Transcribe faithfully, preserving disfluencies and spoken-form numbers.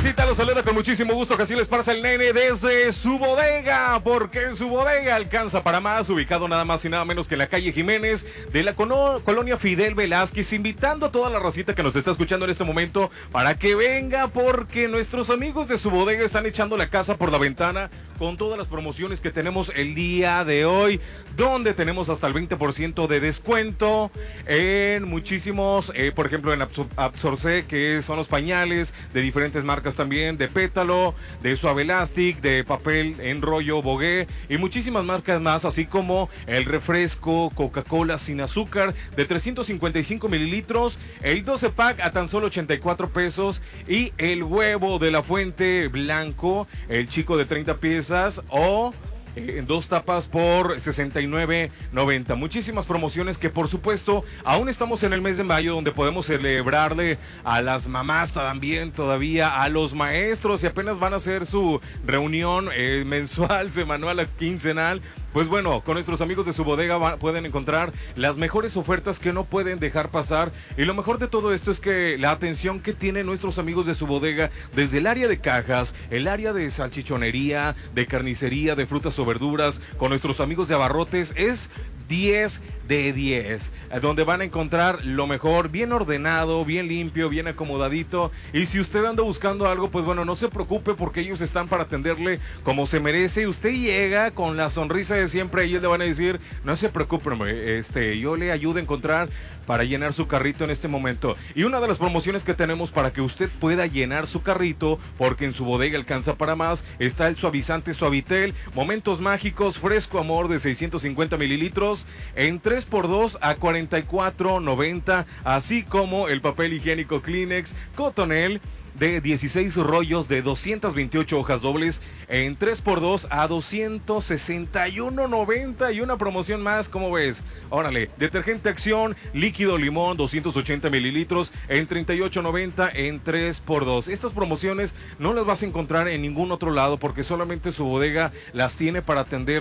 Racita los saluda con muchísimo gusto, que así les pasa el nene desde su bodega, porque en su bodega alcanza para más, ubicado nada más y nada menos que en la calle Jiménez de la cono- colonia Fidel Velázquez, invitando a toda la racita que nos está escuchando en este momento para que venga, porque nuestros amigos de su bodega están echando la casa por la ventana con todas las promociones que tenemos el día de hoy, donde tenemos hasta el veinte por ciento de descuento en muchísimos, eh, por ejemplo en Absor- Absorce, que son los pañales de diferentes marcas también, de Pétalo, de Suave Elastic, de papel en rollo Bogué y muchísimas marcas más, así como el refresco Coca-Cola sin azúcar de trescientos cincuenta y cinco mililitros, el doce pack a tan solo ochenta y cuatro pesos, y el huevo de la fuente blanco, el chico de treinta piezas o en dos tapas por sesenta y nueve noventa. Muchísimas promociones que por supuesto aún estamos en el mes de mayo, donde podemos celebrarle a las mamás también, todavía a los maestros, y apenas van a hacer su reunión eh, mensual, semanal, quincenal. Pues bueno, con nuestros amigos de su bodega va, pueden encontrar las mejores ofertas que no pueden dejar pasar, y lo mejor de todo esto es que la atención que tienen nuestros amigos de su bodega, desde el área de cajas, el área de salchichonería, de carnicería, de frutas o verduras, con nuestros amigos de abarrotes, es diez de diez, donde van a encontrar lo mejor, bien ordenado, bien limpio, bien acomodadito. Y si usted anda buscando algo, pues bueno, no se preocupe, porque ellos están para atenderle como se merece. Usted llega con la sonrisa de siempre, ellos le van a decir, no se preocupe, este, yo le ayudo a encontrar para llenar su carrito en este momento. Y una de las promociones que tenemos para que usted pueda llenar su carrito, porque en su bodega alcanza para más, está el suavizante Suavitel Momentos Mágicos Fresco Amor de seiscientos cincuenta mililitros en tres por dos a cuarenta y cuatro noventa, así como el papel higiénico Kleenex Cotonel de dieciséis rollos de doscientas veintiocho hojas dobles en tres por dos a doscientos sesenta y uno noventa, y una promoción más, ¿cómo ves? Órale, detergente Acción líquido limón doscientos ochenta mililitros en treinta y ocho noventa en tres por dos. Estas promociones no las vas a encontrar en ningún otro lado, porque solamente su bodega las tiene para atender